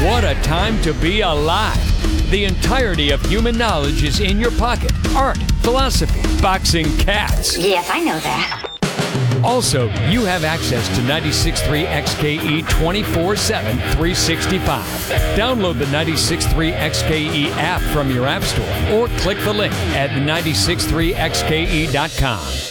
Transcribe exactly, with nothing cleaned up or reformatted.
What a time to be alive. The entirety of human knowledge is in your pocket. Art, philosophy, boxing, cats. Yes, I know that. Also, you have access to ninety-six point three X K E twenty-four seven, three sixty-five. Download the ninety-six point three X K E app from your app store or click the link at ninety-six point three X K E dot com.